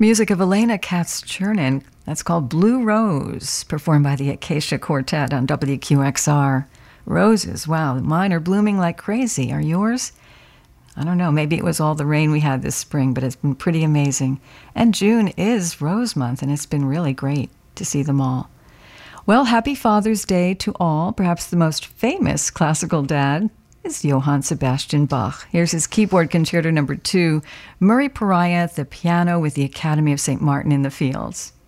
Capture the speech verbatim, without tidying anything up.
Music of Elena Katz-Chernin. That's called Blue Rose, performed by the Acacia Quartet on W Q X R. Roses, wow, mine are blooming like crazy. Are yours? I don't know, maybe it was all the rain we had this spring, but it's been pretty amazing. And June is Rose Month, and it's been really great to see them all. Well, happy Father's Day to all. Perhaps the most famous classical dad is Johann Sebastian Bach. Here's his keyboard concerto number two, Murray Pariah at the piano with the Academy of Saint Martin in the Fields.